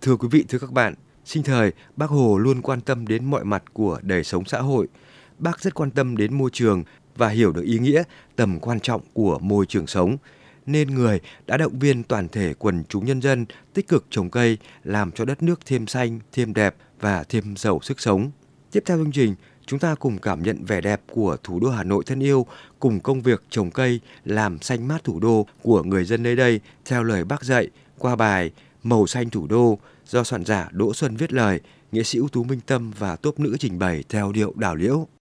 Thưa quý vị, thưa các bạn, sinh thời Bác Hồ luôn quan tâm đến mọi mặt của đời sống xã hội. Bác rất quan tâm đến môi trường và hiểu được ý nghĩa, tầm quan trọng của môi trường sống. Nên người đã động viên toàn thể quần chúng nhân dân tích cực trồng cây, làm cho đất nước thêm xanh, thêm đẹp và thêm giàu sức sống. Tiếp theo chương trình, chúng ta cùng cảm nhận vẻ đẹp của thủ đô Hà Nội thân yêu, cùng công việc trồng cây, làm xanh mát thủ đô của người dân nơi đây theo lời Bác dạy qua bài Màu xanh thủ đô do soạn giả Đỗ Xuân viết lời, nghệ sĩ ưu tú Minh Tâm và tốp nữ trình bày theo điệu đào liễu.